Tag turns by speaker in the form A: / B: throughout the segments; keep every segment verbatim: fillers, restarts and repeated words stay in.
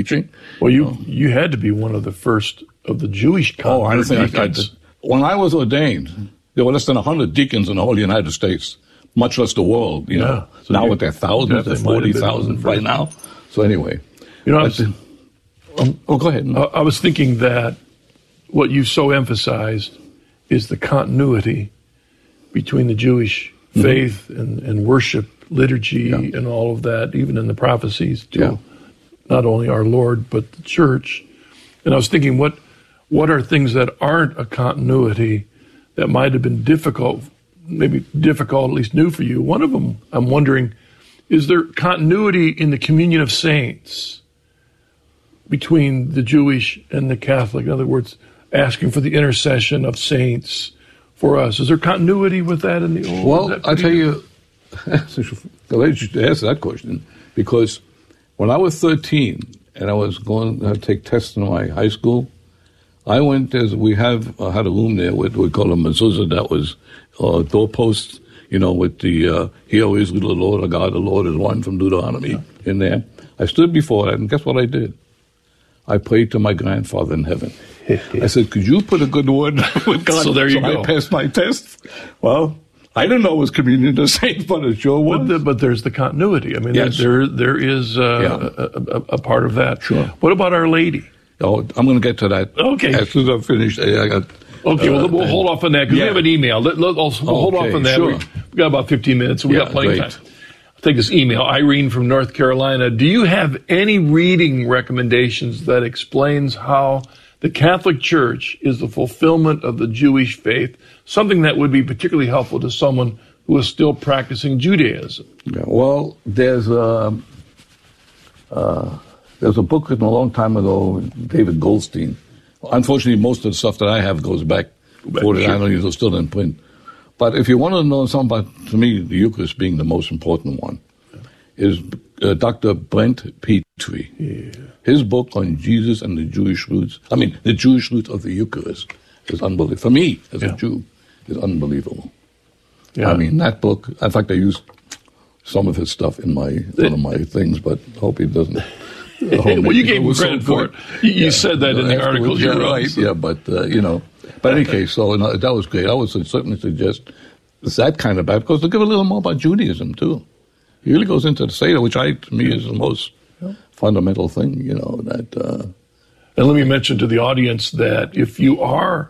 A: preaching.
B: Well, you um, you had to be one of the first of the Jewish
A: Oh, I
B: converts.
A: think I, I, when I was ordained, there were less than one hundred deacons in the whole United States, much less the world, you
B: yeah.
A: know.
B: So
A: now
B: you,
A: with their thousands, their forty thousand right now. So anyway.
B: You know, I was,
A: um, oh, go ahead.
B: I, I was thinking that what you so emphasized is the continuity between the Jewish mm-hmm. faith and, and worship, liturgy, yeah. and all of that, even in the prophecies to yeah. not only our Lord, but the church. And I was thinking, what what are things that aren't a continuity that might have been difficult, maybe difficult, at least new for you? One of them, I'm wondering, is there continuity in the communion of saints between the Jewish and the Catholic? In other words, asking for the intercession of saints for us. Is there continuity with that in the old?
A: Well, I tell you, glad you asked that question, because when I was thirteen and I was going to take tests in my high school, I went, as we have uh, had a room there with what we call a mezuzah, that was uh, doorposts, you know, with the, uh, Hear, O Israel, the Lord, our God, the Lord is one from Deuteronomy yeah. in there. I stood before that, and guess what I did? I prayed to my grandfather in heaven. I said, could you put a good word with God?
B: So there you
A: so
B: go.
A: I passed my test. Well, I didn't know it was communion of the saints, but it sure was.
B: But, the, but there's the continuity. I mean,
A: yes.
B: there there is uh,
A: yeah.
B: a, a, a part of that.
A: Sure.
B: What about Our Lady?
A: Oh, I'm going to get to that.
B: Okay.
A: As soon as I'm finished, I got...
B: Okay,
A: uh,
B: well, we'll hold off on that, because yeah. we have an email. Let, let, we'll
A: oh,
B: hold
A: okay,
B: off on that.
A: Sure.
B: We, we've got about fifteen minutes, so we
A: yeah,
B: got plenty
A: great.
B: of time. I'll take this email. Irene from North Carolina. Do you have any reading recommendations that explains how the Catholic Church is the fulfillment of the Jewish faith, something that would be particularly helpful to someone who is still practicing Judaism?
A: Yeah, well, there's a, uh, there's a book written a long time ago, David Goldstein. Unfortunately, most of the stuff that I have goes back forty. I know you're still in print. But if you want to know something about, to me, the Eucharist being the most important one, is uh, Doctor Brent Petrie.
B: Yeah.
A: His book on Jesus and the Jewish roots, I mean, the Jewish roots of the Eucharist is unbelievable. For me, as
B: yeah.
A: a Jew, is unbelievable.
B: Yeah.
A: I mean, that book, in fact, I use some of his stuff in my one of my things, but hope he doesn't.
B: Well, you gave him credit
A: so
B: for it. You, you
A: yeah.
B: said that in the article you
A: yeah,
B: wrote.
A: Right,
B: so.
A: Yeah, but, uh, you know, but in any case, so no, that was great. I would certainly suggest that kind of Bible, because to give a little more about Judaism, too. He really goes into the Seder, which I, to me, is the most yeah. fundamental thing, you know, that... Uh,
B: and let me mention to the audience that if you are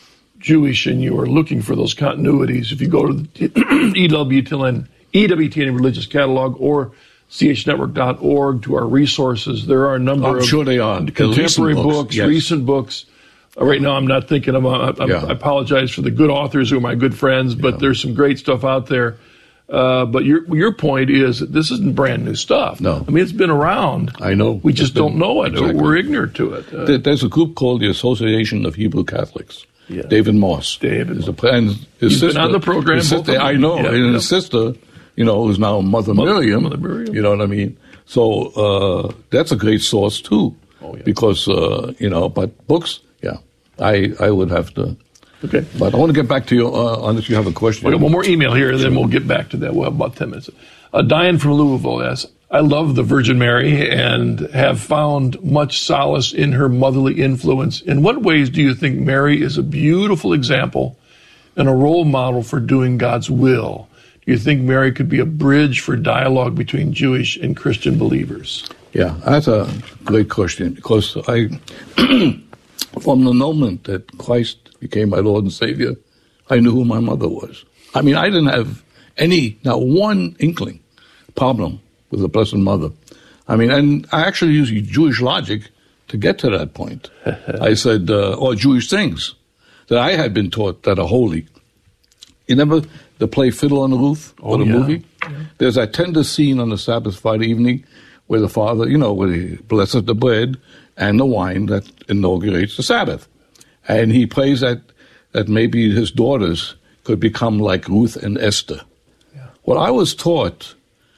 B: Jewish and you are looking for those continuities, if you go to the E W T N, E W T N Religious Catalog or C H network dot org to our resources, there are a number
A: I'm
B: of
A: sure they are.
B: contemporary
A: books,
B: books,
A: yes. recent
B: books. Uh, right now, I'm not thinking of, uh, I,
A: yeah.
B: I apologize for the good authors who are my good friends, but yeah. there's some great stuff out there. Uh, but your your point is that this isn't brand new stuff.
A: No.
B: I mean, it's been around.
A: I know.
B: We just
A: been,
B: don't know it.
A: Exactly.
B: We're ignorant to it. Uh,
A: There's a group called the Association of Hebrew Catholics.
B: Yeah.
A: David Moss.
B: David
A: is
B: Moss.
A: A, and his
B: He's
A: sister,
B: been on the program.
A: His sister, I know.
B: Yeah,
A: and
B: yeah.
A: his sister, you know, who's now Mother, Mother, Miriam,
B: Mother Miriam.
A: You know what I mean? So uh, that's a great source, too.
B: Oh, yeah.
A: Because, uh, you know, but books, yeah, I, I would have to.
B: Okay.
A: But I want to get back to you, uh, unless you have a question.
B: We got one more email here, and then we'll get back to that. We'll have about ten minutes. Uh, Diane from Louisville asks, I love the Virgin Mary and have found much solace in her motherly influence. In what ways do you think Mary is a beautiful example and a role model for doing God's will? Do you think Mary could be a bridge for dialogue between Jewish and Christian believers?
A: Yeah, that's a great question, because I, from the moment that Christ became my Lord and Savior, I knew who my mother was. I mean, I didn't have any, not one inkling problem with the Blessed Mother. I mean, and I actually used Jewish logic to get to that point. I said, uh, or Jewish things that I had been taught that are holy. You remember the play Fiddle on the Roof,
B: oh,
A: or the
B: yeah.
A: movie? Yeah. There's that tender scene on the Sabbath Friday evening where the father, you know, where he blesses the bread and the wine that inaugurates the Sabbath. And he prays that, that maybe his daughters could become like Ruth and Esther. Yeah. Well, I was taught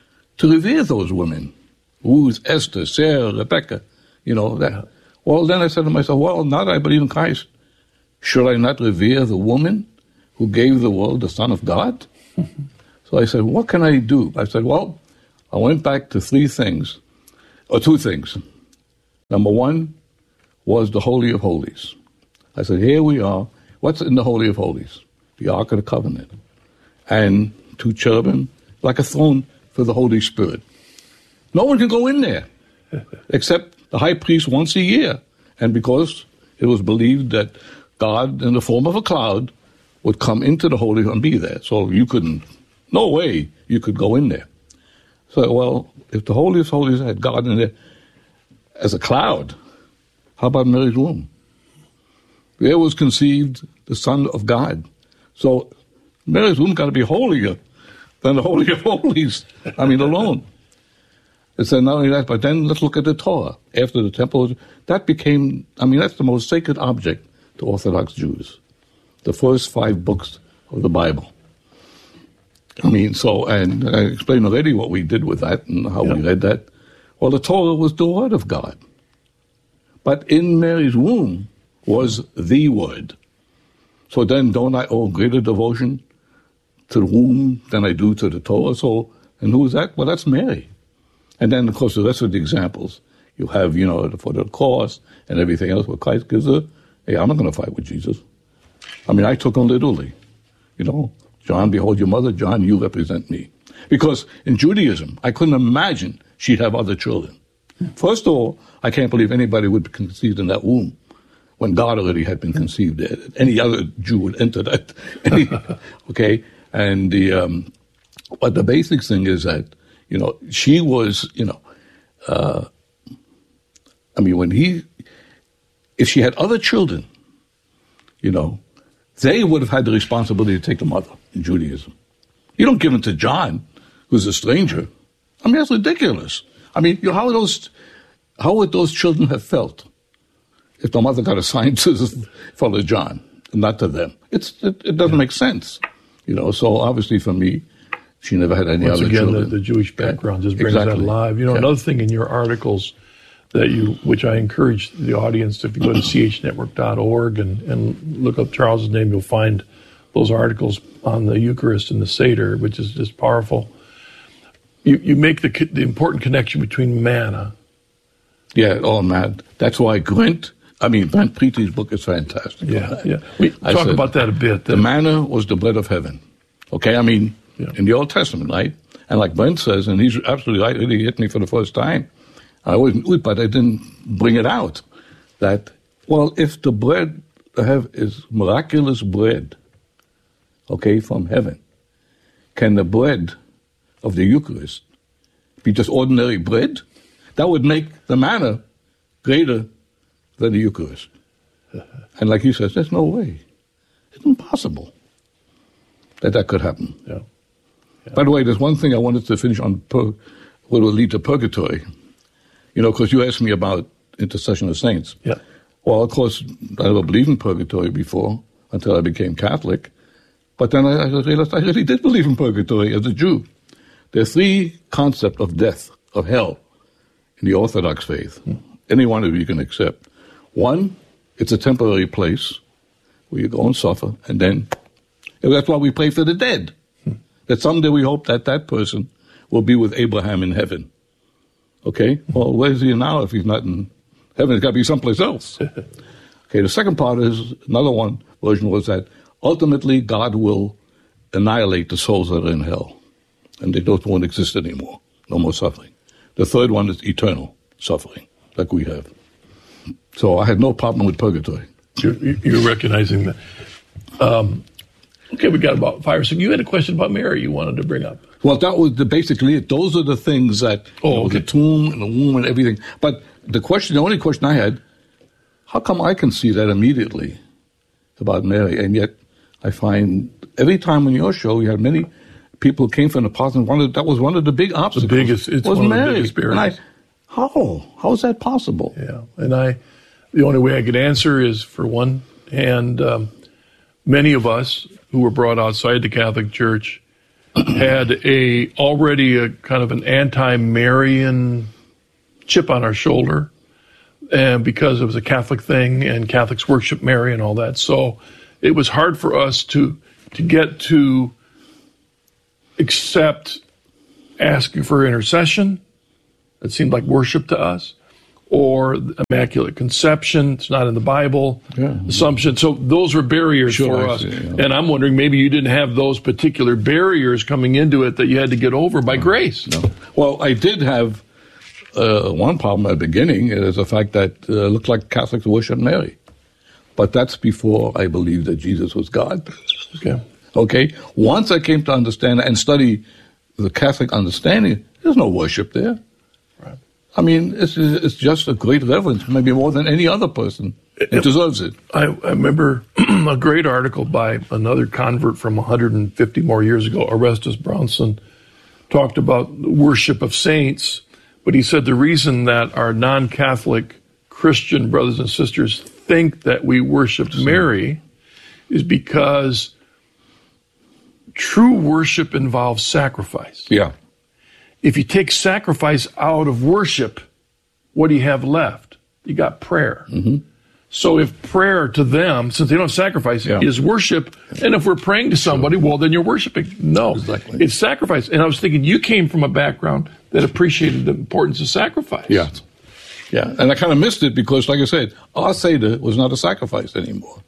A: to revere those women, Ruth, Esther, Sarah, Rebecca, you know. That. Yeah. Well, then I said to myself, well, now that I believe in Christ, should I not revere the woman who gave the world the Son of God? Mm-hmm. So I said, what can I do? I said, well, I went back to three things, or two things. Number one was the Holy of Holies. I said, here we are. What's in the Holy of Holies? The Ark of the Covenant. And two cherubim, like a throne for the Holy Spirit. No one can go in there except the high priest once a year. And because it was believed that God, in the form of a cloud, would come into the Holy and be there. So you couldn't, no way you could go in there. So, well, if the Holy of Holies had God in there as a cloud, how about Mary's womb? There was conceived the Son of God. So Mary's womb got to be holier than the Holy of Holies. I mean, alone. It said not only that, but then let's look at the Torah. After the temple, that became, I mean, that's the most sacred object to Orthodox Jews. The first five books of the Bible. I mean, so, and I explained already what we did with that and how yep. we read that. Well, the Torah was the Word of God. But in Mary's womb was the Word. So then don't I owe greater devotion to the womb than I do to the Torah? So, and who is that? Well, that's Mary. And then, of course, the rest of the examples. You have, you know, for the cross and everything else where Christ gives her, hey, I'm not going to fight with Jesus. I mean, I took him literally. You know, John, behold your mother. John, you represent me. Because in Judaism, I couldn't imagine she'd have other children. First of all, I can't believe anybody would be conceived in that womb when God already had been conceived there. Any other Jew would enter that. Any, okay? And the, um, but the basic thing is that, you know, she was, you know, uh, I mean, when he, if she had other children, you know, they would have had the responsibility to take the mother in Judaism. You don't give them to John, who's a stranger. I mean, that's ridiculous. I mean, you know, how would those, how would those children have felt if the mother got assigned to Father John and not to them? It's, it, it doesn't make sense, you know. So obviously for me, she never had any
B: Once
A: other
B: again,
A: children.
B: The, the Jewish background just brings
A: exactly.
B: that alive. You know,
A: yeah.
B: another thing in your articles that you, which I encourage the audience, if you go to c h network dot org and, and look up Charles's name, you'll find those articles on the Eucharist and the Seder, which is just powerful. You you make the the important connection between manna.
A: Yeah, oh man, that's why Grant. I mean, Grant Preeti's book is fantastic.
B: Yeah, yeah. We I talk said, about that a bit.
A: The manna was the bread of heaven. Okay, I mean, yeah. in the Old Testament, right? And like Brent says, and he's absolutely right, he hit me for the first time. I always knew it, but I didn't bring it out. That, well, if the bread have is miraculous bread, okay, from heaven, can the bread of the Eucharist be just ordinary bread? That would make the manna greater than the Eucharist. And like he says, there's no way. It's impossible that that could happen.
B: Yeah. Yeah.
A: By the way, there's one thing I wanted to finish on pur- what will lead to purgatory. You know, because you asked me about intercession of saints.
B: Yeah.
A: Well, of course, I never believed in purgatory before until I became Catholic. But then I, I realized I really did believe in purgatory as a Jew. There are three concepts of death, of hell, in the Orthodox faith. Hmm. Any one of you can accept. One, it's a temporary place where you go and suffer, and then and that's why we pray for the dead. Hmm. That someday we hope that that person will be with Abraham in heaven. Okay? Well, where's he now if he's not in heaven? It's got to be someplace else. Okay, the second part is, another one version was that ultimately God will annihilate the souls that are in hell. And they don't won't exist anymore. No more suffering. The third one is eternal suffering, like we have. So I had no problem with purgatory.
B: You're, you're recognizing that. Um, okay, we got about five or six. You had a question about Mary you wanted to bring up.
A: Well, that was the, basically it. Those are the things that,
B: oh,
A: you know,
B: okay.
A: the tomb and the womb and everything. But the question, the only question I had, how come I can see that immediately about Mary? And yet I find every time on your show you had many people who came from the past and wanted, that was one of the big obstacles.
B: The biggest, it's
A: was
B: one
A: Mary.
B: of the biggest barriers.
A: How? How is that possible?
B: Yeah, and I, the only way I could answer is, for one hand, um, many of us who were brought outside the Catholic Church had a already a kind of an anti-Marian chip on our shoulder, and because it was a Catholic thing and Catholics worship Mary and all that, so it was hard for us to to get to accept asking for intercession. It seemed like worship to us, or Immaculate Conception. It's not in the Bible.
A: Yeah.
B: Assumption. So those were barriers
A: Sure,
B: for
A: I
B: us.
A: see, yeah.
B: And I'm wondering, maybe you didn't have those particular barriers coming into it that you had to get over by grace.
A: No. Well, I did have uh, one problem at the beginning. Is the fact that uh, it looked like Catholics worship Mary. But that's before I believed that Jesus was God.
B: Okay.
A: Okay? Once I came to understand and study the Catholic understanding, there's no worship there.
B: Right.
A: I mean, it's, it's just a great reverence, maybe more than any other person. It deserves it.
B: I, I remember a great article by another convert from one hundred fifty more years ago, Orestes Brownson, talked about worship of saints, but he said the reason that our non-Catholic Christian brothers and sisters think that we worship Mary is because true worship involves sacrifice.
A: Yeah.
B: If you take sacrifice out of worship, what do you have left? You got prayer.
A: Mm-hmm.
B: So if prayer to them, since they don't have sacrifice,
A: Yeah.
B: is worship, and if we're praying to somebody, well, then you're worshiping. No,
A: Exactly.
B: it's sacrifice. And I was thinking, you came from a background that appreciated the importance of sacrifice.
A: Yeah. Yeah. And I kind of missed it because, like I said, our Seder was not a sacrifice anymore.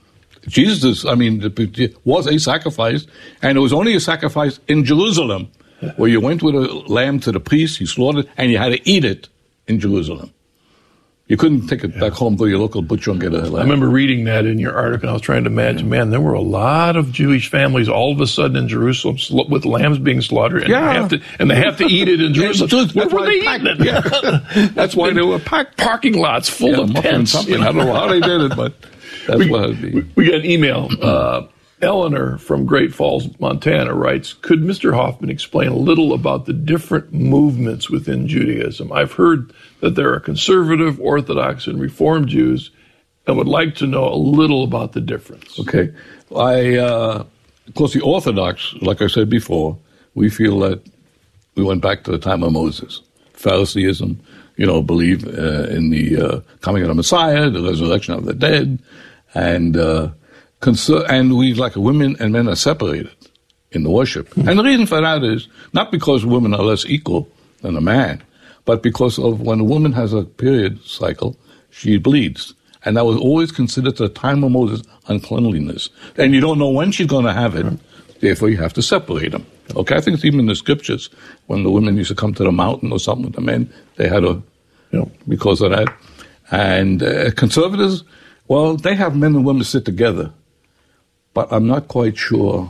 A: Jesus, I mean, was a sacrifice, and it was only a sacrifice in Jerusalem, where you went with a lamb to the priest, he slaughtered, and you had to eat it in Jerusalem. You couldn't take it back home to your local butcher and get a lamb.
B: I remember reading that in your article. I was trying to imagine, man, there were a lot of Jewish families all of a sudden in Jerusalem sla- with lambs being slaughtered, and,
A: Yeah.
B: they, have to, and they have to eat it in Jerusalem.
A: That's
B: Where were
A: why
B: they
A: they
B: eating it?
A: Yeah. That's why they were packed.
B: Parking lots full
A: Yeah,
B: of
A: muffin
B: tents.
A: something.
B: you know.
A: I don't know how they did it, but that's
B: we,
A: what it'd be.
B: we- we got an email. Uh, Eleanor from Great Falls, Montana writes, could Mister Hoffman explain a little about the different movements within Judaism? I've heard that there are conservative, Orthodox, and Reform Jews, and would like to know a little about the difference.
A: Okay. I, uh, of course, the Orthodox, like I said before, we feel that we went back to the time of Moses. Phariseeism, you know, believe uh, in the uh, coming of the Messiah, the resurrection of the dead, and uh, conser- and we, like women and men, are separated in the worship. Mm-hmm. And the reason for that is not because women are less equal than a man, but because of when a woman has a period cycle, she bleeds. And that was always considered the time of Moses uncleanliness. And you don't know when she's going to have it, therefore you have to separate them. Okay, I think it's even in the scriptures, when the women used to come to the mountain or something with the men, they had to, you know, because of that. And uh, conservatives, well, they have men and women sit together, but I'm not quite sure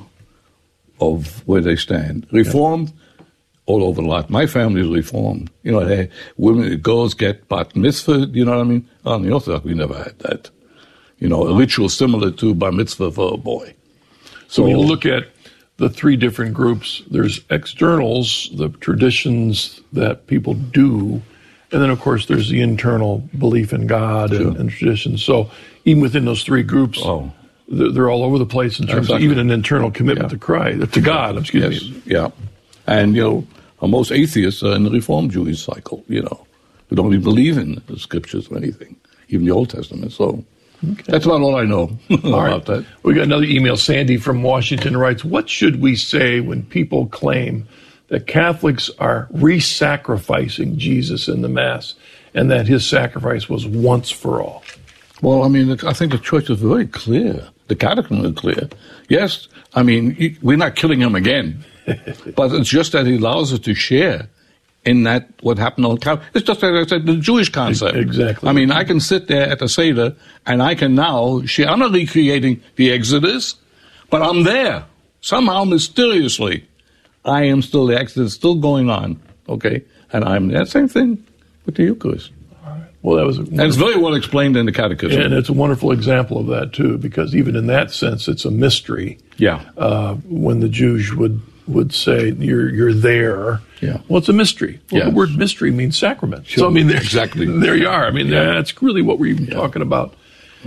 A: of where they stand. Reformed, all over the lot. My family is Reformed. You know, they, women, girls get bat mitzvah, you know what I mean? On the Orthodox, we never had that. You know, a ritual similar to bar mitzvah for a boy.
B: So when you look at the three different groups, there's externals, the traditions that people do, and then, of course, there's the internal belief in God
A: Sure.
B: and, and traditions. So even within those three groups,
A: Oh.
B: they're, they're all over the place in terms
A: Exactly.
B: of even an internal commitment
A: Yeah.
B: to Christ, to God, excuse
A: Yes,
B: me.
A: yeah. And, you know, most atheists are in the Reformed Jewish cycle, you know, who don't even believe in the scriptures or anything, even the Old Testament. So okay. That's about all I know about
B: right.
A: that.
B: We got another email. Sandy from Washington writes, what should we say when people claim that Catholics are re-sacrificing Jesus in the Mass and that his sacrifice was once for all?
A: Well, I mean, I think the church is very clear. The catechism is clear. Yes, I mean, we're not killing him again, but it's just that he allows us to share in that what happened on Calvary. It's just like I said, the Jewish concept.
B: Exactly.
A: I mean, I can sit there at the Seder and I can now share. I'm not recreating the Exodus, but I'm there. Somehow, mysteriously, I am still, the Exodus is still going on, okay? And I'm there. Same thing with the Eucharist.
B: Well, that was, a
A: and it's very well explained in the Catechism.
B: And it's a wonderful example of that, too, because even in that sense, it's a mystery.
A: Yeah.
B: Uh, when the Jews would, would say, you're you're there.
A: Yeah.
B: Well, it's a mystery. Well,
A: yes.
B: The word mystery means sacrament.
A: Sure.
B: So, I mean, there,
A: exactly.
B: there you are. I mean,
A: yeah.
B: that's really what we're even yeah. talking about.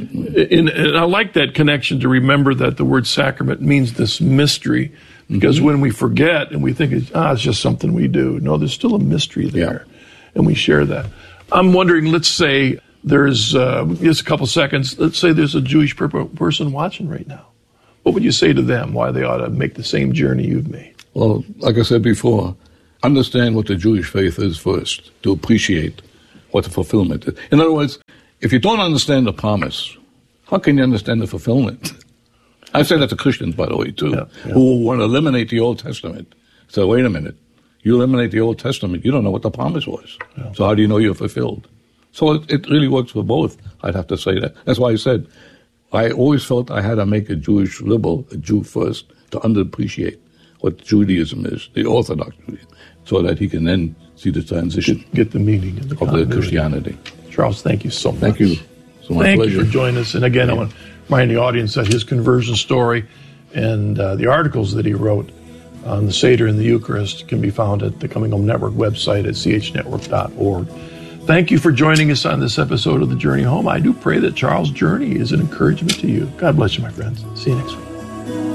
B: And, and I like that connection to remember that the word sacrament means this mystery, because mm-hmm. when we forget and we think, it's, ah, it's just something we do. No, there's still a mystery there, yeah. and we share that. I'm wondering, let's say there's uh, just a couple seconds. Let's say there's a Jewish per- person watching right now. What would you say to them why they ought to make the same journey you've made?
A: Well, like I said before, understand what the Jewish faith is first, to appreciate what the fulfillment is. In other words, if you don't understand the promise, how can you understand the fulfillment? I say that to Christians, by the way, too, yeah, yeah. who want to eliminate the Old Testament. So wait a minute. You eliminate the Old Testament, you don't know what the promise was. Yeah. So how do you know you're fulfilled? So it, it really works for both, I'd have to say that. That's why I said I always felt I had to make a Jewish liberal, a Jew first, to underappreciate what Judaism is, the Orthodox Judaism, so that he can then see the transition.
B: Get, get the meaning and the
A: of the Christianity.
B: Charles, thank you so much.
A: Thank you. So my
B: thank
A: pleasure.
B: you for joining us. And again, I want to remind the audience that his conversion story and uh, the articles that he wrote on the Seder and the Eucharist can be found at the Coming Home Network website at c h network dot org. Thank you for joining us on this episode of The Journey Home. I do pray that Charles' journey is an encouragement to you. God bless you, my friends. See you next week.